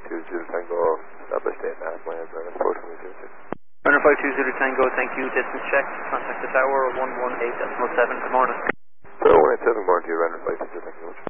Zulu Tango, established 8.5 miles, running 426. Runner 52 Zulu Tango, thank you. Distance check. Contact the tower 118.7. Good morning. So 187, morning to you, runner 52 Tango.